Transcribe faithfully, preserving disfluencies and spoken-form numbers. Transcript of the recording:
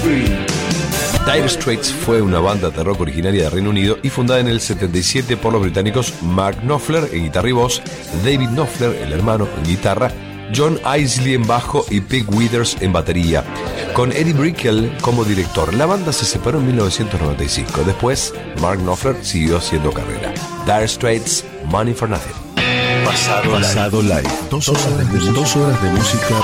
Dire Straits fue una banda de rock originaria de Reino Unido y fundada en el setenta y siete por los británicos Mark Knopfler en guitarra y voz, David Knopfler, el hermano, en guitarra, John Isley en bajo y Pete Withers en batería, con Eddie Brickell como director. La banda se separó en mil novecientos noventa y cinco. Después, Mark Knopfler siguió haciendo carrera. Dire Straits, Money for Nothing. Pasado, Pasado live. live. Dos horas de música, dos horas de música